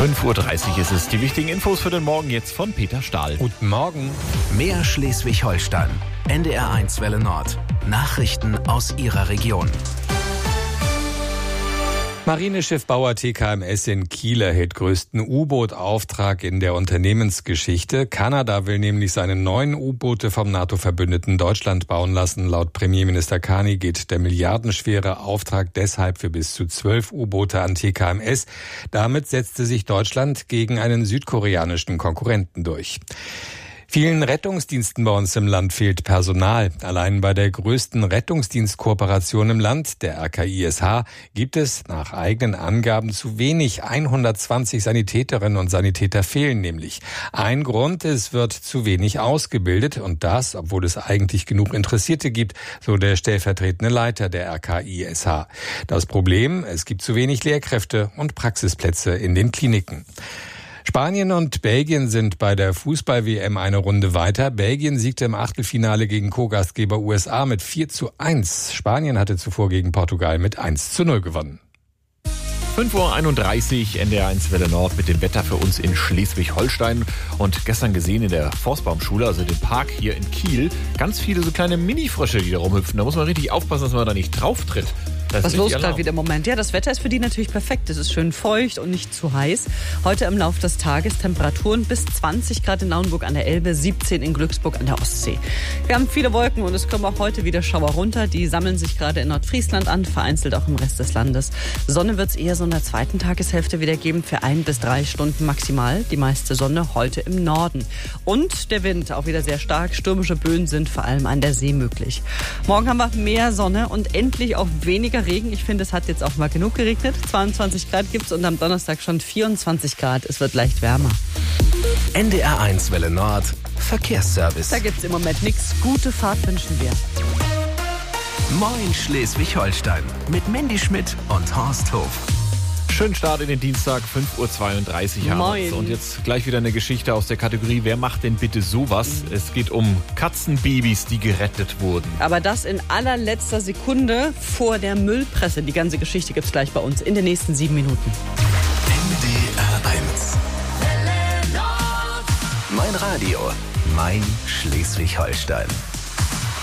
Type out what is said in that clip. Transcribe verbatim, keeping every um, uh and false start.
fünf Uhr dreißig ist es. Die wichtigen Infos für den Morgen jetzt von Peter Stahl. Guten Morgen. Mehr Schleswig-Holstein. N D R eins Welle Nord. Nachrichten aus Ihrer Region. Marineschiffbauer T K M S in Kiel erhält größten U-Boot-Auftrag in der Unternehmensgeschichte. Kanada will nämlich seine neuen U-Boote vom NATO-Verbündeten Deutschland bauen lassen. Laut Premierminister Carney geht der milliardenschwere Auftrag deshalb für bis zu zwölf U-Boote an T K M S. Damit setzte sich Deutschland gegen einen südkoreanischen Konkurrenten durch. Vielen Rettungsdiensten bei uns im Land fehlt Personal. Allein bei der größten Rettungsdienstkooperation im Land, der R K I S H, gibt es nach eigenen Angaben zu wenig. hundertzwanzig Sanitäterinnen und Sanitäter fehlen nämlich. Ein Grund, es wird zu wenig ausgebildet und das, obwohl es eigentlich genug Interessierte gibt, so der stellvertretende Leiter der R K I S H. Das Problem, es gibt zu wenig Lehrkräfte und Praxisplätze in den Kliniken. Spanien und Belgien sind bei der Fußball-W M eine Runde weiter. Belgien siegte im Achtelfinale gegen Co-Gastgeber U S A mit vier zu eins. Spanien hatte zuvor gegen Portugal mit eins zu null gewonnen. fünf Uhr einunddreißig, N D R eins Welle Nord mit dem Wetter für uns in Schleswig-Holstein. Und gestern gesehen in der Forstbaumschule, also dem Park hier in Kiel, ganz viele so kleine Mini-Frösche, die da rumhüpfen. Da muss man richtig aufpassen, dass man da nicht drauf tritt. Was los gerade wieder im Moment? Ja, das Wetter ist für die natürlich perfekt. Es ist schön feucht und nicht zu heiß. Heute im Laufe des Tages Temperaturen bis zwanzig Grad in Lauenburg an der Elbe, siebzehn in Glücksburg an der Ostsee. Wir haben viele Wolken und es kommen auch heute wieder Schauer runter. Die sammeln sich gerade in Nordfriesland an, vereinzelt auch im Rest des Landes. Sonne wird es eher so in der zweiten Tageshälfte wieder geben, für ein bis drei Stunden maximal. Die meiste Sonne heute im Norden. Und der Wind auch wieder sehr stark. Stürmische Böen sind vor allem an der See möglich. Morgen haben wir mehr Sonne und endlich auch weniger Regen. Ich finde, es hat jetzt auch mal genug geregnet. zweiundzwanzig Grad gibt es und am Donnerstag schon vierundzwanzig Grad. Es wird leicht wärmer. N D R eins Welle Nord. Verkehrsservice. Da gibt es im Moment nichts. Gute Fahrt wünschen wir. Moin Schleswig-Holstein. Mit Mandy Schmidt und Horst Hof. Schönen Start in den Dienstag, fünf Uhr zweiunddreißig haben Moin. wir's. Und jetzt gleich wieder eine Geschichte aus der Kategorie Wer macht denn bitte sowas? Es geht um Katzenbabys, die gerettet wurden. Aber das in allerletzter Sekunde vor der Müllpresse. Die ganze Geschichte gibt's gleich bei uns in den nächsten sieben Minuten. N D R eins. Mein Radio. Mein Schleswig-Holstein.